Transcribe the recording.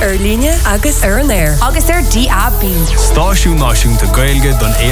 ar líne agus ar an air. Agus ar DAB. Stáisiún náisiúnta Gaeilge don